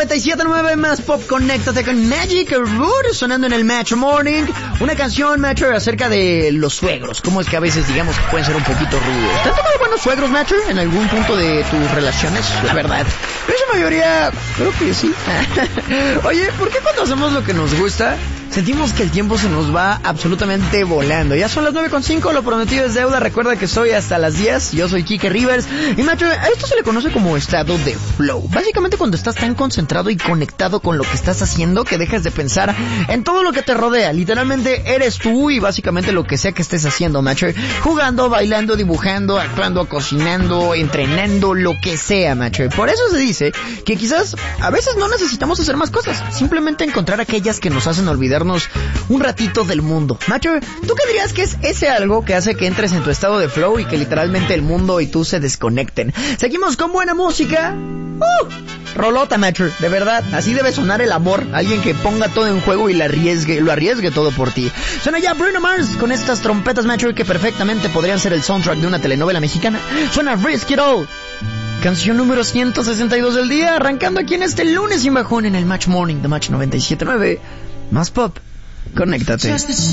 97.9 más pop, conéctate con Magic Root sonando en el Match Morning. Una canción, Matcher, acerca de los suegros. Cómo es que a veces digamos que pueden ser un poquito rudos. ¿Te han tocado buenos suegros, Matcher, en algún punto de tus relaciones? La verdad, pero esa mayoría creo que sí. Oye, ¿por qué cuando hacemos lo que nos gusta sentimos que el tiempo se nos va absolutamente volando? Ya son las 9:05, lo prometido es deuda. Recuerda que estoy hasta las 10. Yo soy Kike Rivers. Y Macho, a esto se le conoce como estado de flow. Básicamente cuando estás tan concentrado y conectado con lo que estás haciendo que dejas de pensar en todo lo que te rodea. Literalmente eres tú y básicamente lo que sea que estés haciendo, Macho. Jugando, bailando, dibujando, actuando, cocinando, entrenando, lo que sea, Macho. Por eso se dice que quizás a veces no necesitamos hacer más cosas. Simplemente encontrar aquellas que nos hacen olvidar un ratito del mundo. Macho, ¿tú qué dirías que es ese algo que hace que entres en tu estado de flow y que literalmente el mundo y tú se desconecten? Seguimos con buena música. Rolota, Macho, de verdad, así debe sonar el amor. Alguien que ponga todo en juego y lo arriesgue todo por ti. Suena ya Bruno Mars con estas trompetas, Macho, que perfectamente podrían ser el soundtrack de una telenovela mexicana. Suena Risk It All. Canción número 162 del día, arrancando aquí en este lunes sin bajón en el Match Morning de Match 97.9. Más pop, conéctate.